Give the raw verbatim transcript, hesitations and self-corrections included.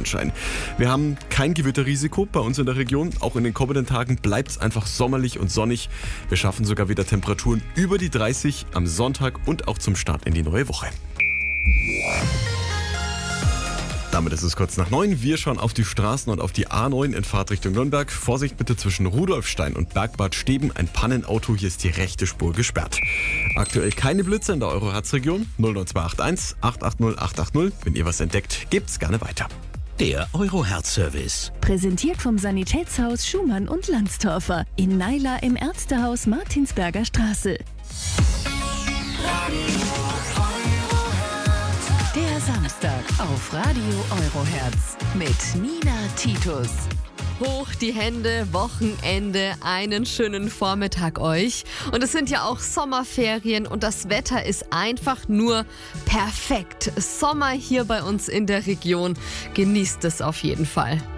Sonnenschein. Wir haben kein Gewitterrisiko bei uns in der Region. Auch in den kommenden Tagen bleibt es einfach sommerlich und sonnig. Wir schaffen sogar wieder Temperaturen über die dreißig am Sonntag und auch zum Start in die neue Woche. Damit ist es kurz nach neun. Wir schauen auf die Straßen und auf die A neun in Fahrtrichtung Nürnberg. Vorsicht bitte zwischen Rudolfstein und Bergbad Steben. Ein Pannenauto, hier ist die rechte Spur gesperrt. Aktuell keine Blitze in der Euro-Herz-Region. null neun zwei acht eins acht acht null acht acht null. Wenn ihr was entdeckt, gebt's gerne weiter. Der Euro-Herz-Service. Präsentiert vom Sanitätshaus Schumann und Landstorfer in Naila im Ärztehaus Martinsberger Straße. Der Samstag auf Radio Euroherz mit Nina Titus. Hoch die Hände, Wochenende, einen schönen Vormittag euch. Und es sind ja auch Sommerferien und das Wetter ist einfach nur perfekt. Sommer hier bei uns in der Region. Genießt es auf jeden Fall.